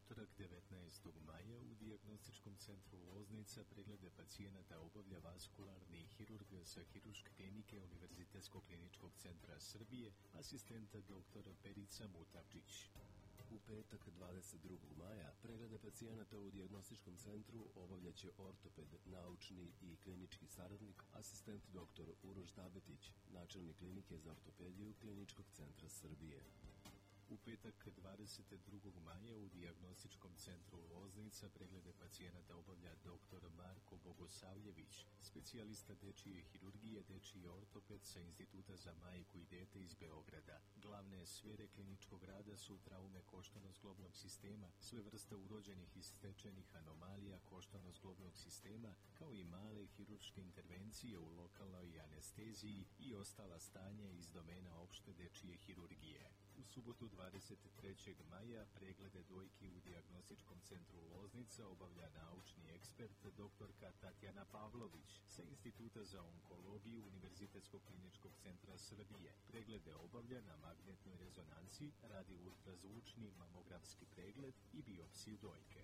utorak 19. maja u Dijagnostičkom centru Loznica preglede pacijenata obavlja vaskularni hirurg sa Hirurške klinike Univerzitetskog kliničkog centra Srbije, asistenta dr. Perica Mutavčić. U petak 22. maja preglede pacijenata u Dijagnostičkom centru obavljaće ortoped, naučni i klinički saradnik, asistent dr. Uroš Dabetić, načelnik klinike za ortopediju Kliničkog centra Srbije. U petak 22. maja u Dijagnostičkom centru Loznica preglede pacijenata obavlja dr. Marko Bogosavljević, specijalista dečije hirurgije, dečiji ortoped sa Instituta za majku i dete iz Beograda. Glavne sfere kliničkog rada su traume koštano-zglobnog sistema, sve vrste urođenih i stečenih anomalija koštano-zglobnog sistema, kao i male hirurške intervencije u lokalnoj anesteziji i ostala stanja iz domena opšte dečije hirurgije. U subotu 23. maja preglede dojki u Dijagnostičkom centru Loznica obavlja naučni ekspert dr. Tatjana Pavlović sa Instituta za onkologiju Univerzitetskog kliničkog centra Srbije. Preglede obavlja na magnetnoj rezonanci, radi ultrazvučni mamografski pregled i biopsiju dojke.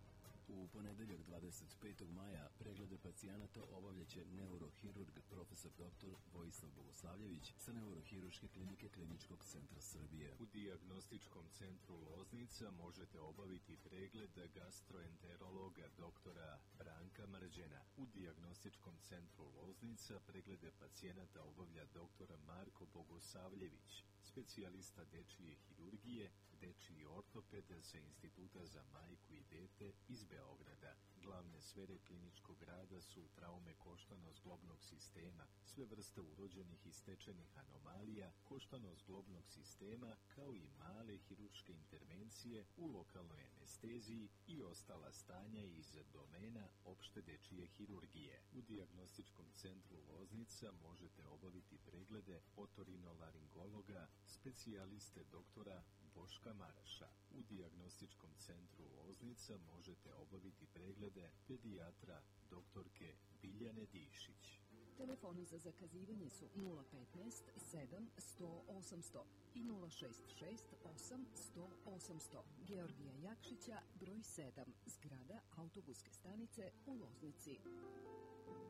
U ponedeljak 25. maja preglede pacijenata obavljaće neurohirurg profesor dr. Vojislav Bogosavljević sa Neurohirurške klinike Kliničkog centra Srbije. U Dijagnostičkom centru Loznica možete obaviti pregled gastroenterologa dr. Branka Mrđena. U Dijagnostičkom centru Loznica preglede pacijenata obavlja dr. Marko Bogosavljević, specijalista dečije hirurgije, dečiji ortoped sa Instituta za majku i dete iz Beograda. Glavne sfere kliničkog rada su traume koštano-zglobnog sistema, sve vrste urođenih i stečenih anomalija koštano-zglobnog sistema, kao i male hirurške intervencije u lokalnoj anesteziji i ostala stanja iz domena opšte dečije hirurgije. U Dijagnostičkom centru Loznica možete obaviti preglede otorinolaringologa, specijaliste doktora Boška Maraša. U Dijagnostičkom centru Loznica možete obaviti preglede pedijatra doktorke Biljane Dišić. Telefoni za zakazivanje su 015 7 100 800 i 066 8 100 800. Georgija Jakšića, broj 7, zgrada autobuske stanice u Loznici.